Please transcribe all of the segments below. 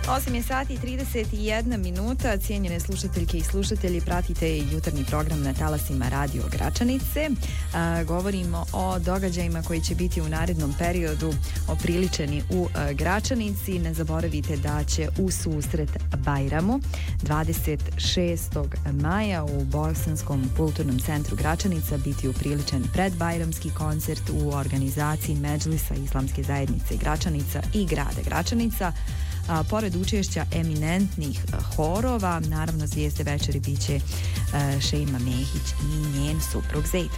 8 sati i 31 minuta, cijenjene slušateljke i slušatelji, pratite jutarnji program na talasima Radio Gračanice. Govorimo o događajima koji će biti u narednom periodu opriličeni u Gračanici. Ne zaboravite da će u susret Bajramu 26. maja u Bosanskom kulturnom centru Gračanica biti upriličen predbajramski koncert u organizaciji Medžlisa Islamske zajednice Gračanica i grada Gračanica. Pored učešća eminentnih horova, naravno zvijezde večeri biće Šejma Mehić i njen suprug Zejd.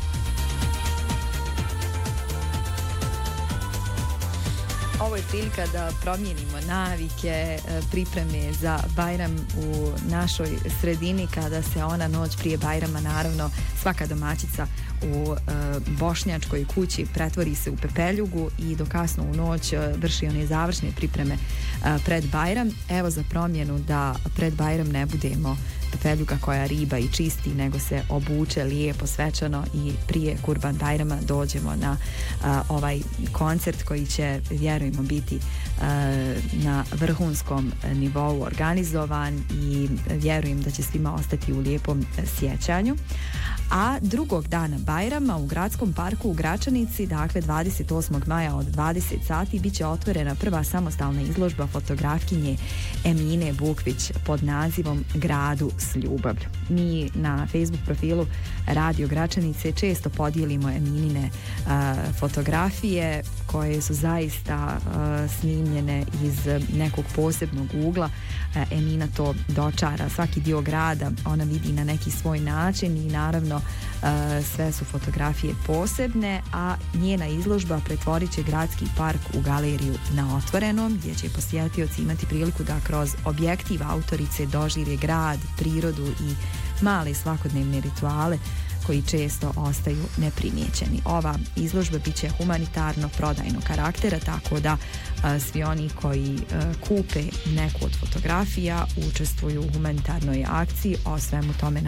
Ovo je prilika da promijenimo navike, pripreme za Bajram u našoj sredini, kada se ona noć prije Bajrama, naravno svaka domaćica u bošnjačkoj kući pretvori se u pepeljugu i do kasno u noć vrši one završne pripreme pred Bajram. Evo za promjenu da pred Bajram ne budemo pepeljuga koja riba i čisti, nego se obuče lijepo, svečano i prije Kurban Bajrama dođemo na ovaj koncert koji će, vjerujemo, biti na vrhunskom nivou organizovan i vjerujem da će svima ostati u lijepom sjećanju. A drugog dana Bajrama u Gradskom parku u Gračanici, dakle 28. maja od 20 sati, bit će otvorena prva samostalna izložba fotografkinje Emine Bukvić pod nazivom Gradu s ljubavlju. Mi na Facebook profilu Radio Gračanice često podijelimo Eminine fotografije koje su zaista snimljene iz nekog posebnog ugla. Emina to dočara, svaki dio grada ona vidi na neki svoj način i naravno sve su fotografije posebne, a njena izložba pretvorit će Gradski park u galeriju na otvorenom, gdje će posjetioci imati priliku da kroz objektiv autorice dožive grad, prirodu i male svakodnevne rituale koji često ostaju neprimjećeni. Ova izložba bit će humanitarno prodajnog karaktera, tako da svi oni koji kupe neku od fotografija učestvuju u humanitarnoj akciji. O svemu tome